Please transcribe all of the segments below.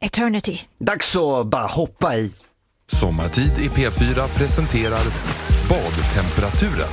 Eternity. Dags att bara hoppa i. Sommartid i P4 presenterar badtemperaturen.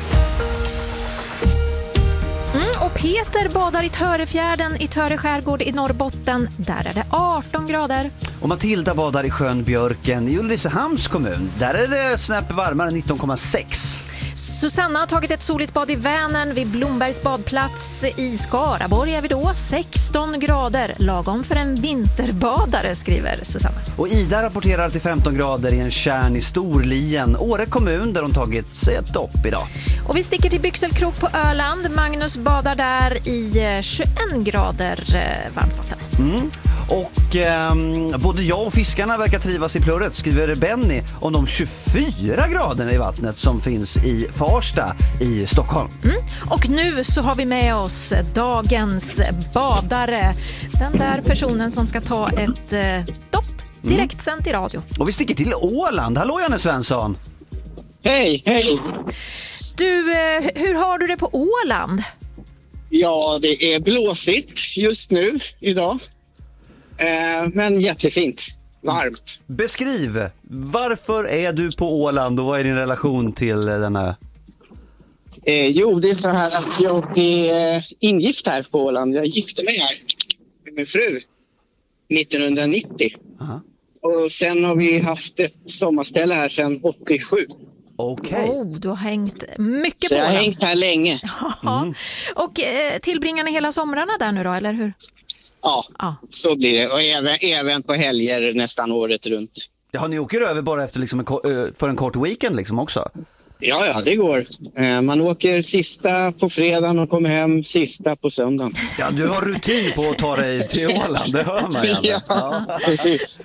Och Peter badar i Törefjärden i Töre skärgård i Norrbotten. Där är det 18 grader. Och Matilda badar i sjön Björken i Ulricehamns kommun. Där är det snäpp varmare, 19,6. Susanna har tagit ett soligt bad i Vänern vid Blombergs badplats. I Skaraborg är vi då 16 grader. Lagom för en vinterbadare, skriver Susanna. Och Ida rapporterar till 15 grader i en kärn i Storlien, Åre kommun, där de tagit sig ett dopp idag. Och vi sticker till Byxelkrok på Öland. Magnus badar där i 21 grader varmt vatten. Och både jag och fiskarna verkar trivas i plurret, skriver Benny om de 24 graderna i vattnet som finns i Farsta i Stockholm. Och nu så har vi med oss dagens badare. Den där personen som ska ta ett dopp direkt sänt i radio. Och vi sticker till Åland. Hallå Janne Svensson! Hej, hej! Du, hur har du det på Åland? Ja, det är blåsigt just nu, idag. Men jättefint. Varmt. Beskriv, varför är du på Åland och vad är din relation till denna? Jo, det är så här att jag är ingift här på Åland. Jag gifte mig här med min fru 1990. Aha. Och sen har vi haft ett sommarställe här sedan 87. Okej. Du har hängt mycket Så på jag har Åland. hängt här länge. Ja. Och tillbringar ni hela somrarna där nu då, eller hur? Ja, så blir det. Och även på helger nästan året runt. Ja, ni åker över bara efter liksom för en kort weekend liksom också? Ja, det går. Man åker sista på fredagen och kommer hem sista på söndagen. Ja, du har rutin på att ta dig till Åland, det hör man ju. Ja, precis.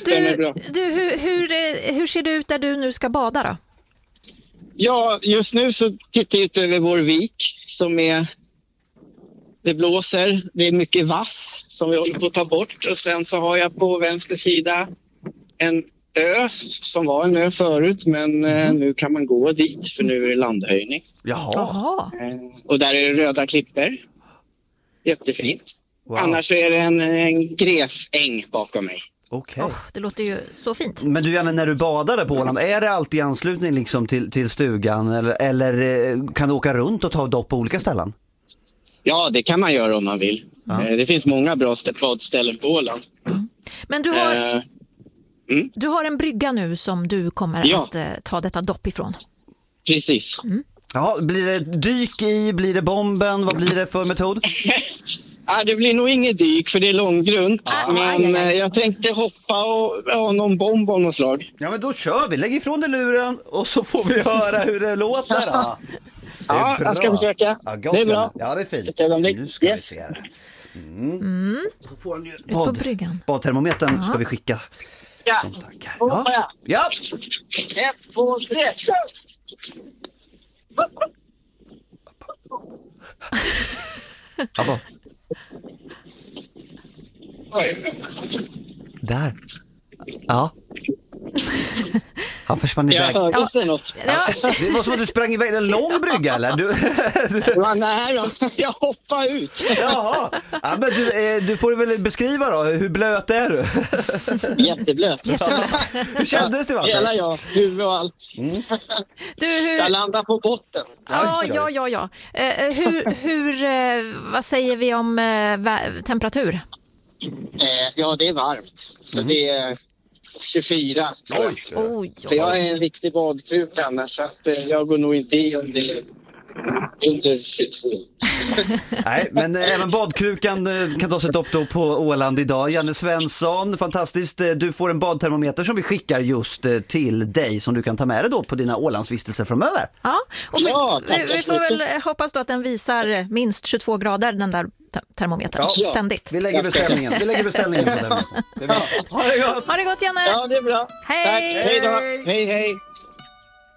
Hur ser det ut där du nu ska bada då? Ja, just nu så tittar jag ut över vår vik som är... Det blåser, det är mycket vass som vi håller på att ta bort. Och sen så har jag på vänster sida en ö som var en ö förut. Men nu kan man gå dit för nu är det landhöjning. Jaha. Och där är det röda klippor. Jättefint. Wow. Annars är det en gräsäng bakom mig. Okej. Det låter ju så fint. Men du Janne, när du badade på Åland, är det alltid i anslutning liksom till stugan? Eller kan du åka runt och ta dopp på olika ställen? Ja, det kan man göra om man vill. Ja. Det finns många bra badställen på Åland. Men du har en brygga nu som du kommer att ta detta dopp ifrån. Precis. Ja, blir det dyk i, blir det bomben, vad blir det för metod? Ja, det blir nog inget dyk för det är långgrunt. Men jag tänkte hoppa och någon bomb av något slag. Ja, men då kör vi. Lägg ifrån dig luren och så får vi höra hur det låter då. Ja, jag ska försöka. Ja, gott, det är bra. Ja, det är fint. Nu ska vi se här. Då får han ju på bryggan. badtermometern ska vi skicka. Ja. Som tack här. Ja. 1, 2, 3, kör! Ja, Oj. där. Ja. Han försvann iväg. Jag hörde sig något. Det var som att du sprang iväg en lång brygga, eller? Nej, jag hoppade ut. Jaha. Ja, men du får väl beskriva då. Hur blöt är du? Jätteblöt. Hur kändes det? Hela huvud och allt. Jag landar på botten. Ja. Vad säger vi om temperatur? Ja, det är varmt. Så det är 24. Oj. För jag är en riktig badkruka annars, så att jag går nog inte i om det är under 22. Nej, men även badkrukan kan ta sig dopp då på Åland idag. Janne Svensson, fantastiskt. Du får en badtermometer som vi skickar just till dig som du kan ta med dig då på dina Ålandsvistelser framöver. Ja, och vi får väl hoppas då att den visar minst 22 grader, den där termometern, ständigt. Vi lägger beställningen på den. Det är bra. Ha det gott! Ha det gott, Janne! Ja, det är bra. Hej! Tack. Hej då! Hej!